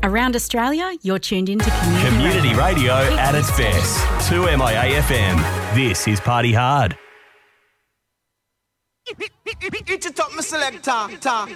Around Australia, you're tuned into Community radio at its best. 2MIA FM. This is Party Hard. It's a top, my selector.